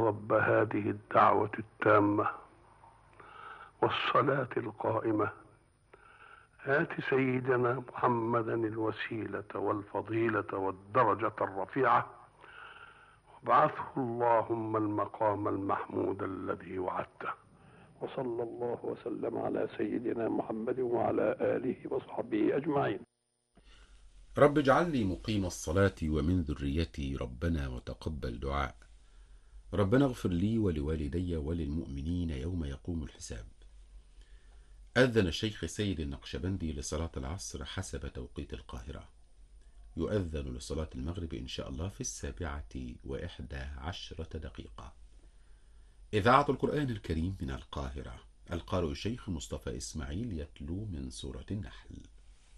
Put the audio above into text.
رب هذه الدعوة التامة والصلاة القائمة آت سيدنا محمدا الوسيلة والفضيلة والدرجة الرفيعة وابعثه اللهم المقام المحمود الذي وعدته. وصلى الله وسلم على سيدنا محمد وعلى آله وصحبه أجمعين. رب اجعلني مقيم الصلاة ومن ذريتي ربنا وتقبل دعاء. ربنا اغفر لي ولوالدي وللمؤمنين يوم يقوم الحساب. أذن الشيخ سيد النقشبندي لصلاة العصر حسب توقيت القاهرة. يؤذن لصلاة المغرب إن شاء الله في 7:11. إذاعة القرآن الكريم من القاهرة. القارئ الشيخ مصطفى إسماعيل يتلو من سورة النحل.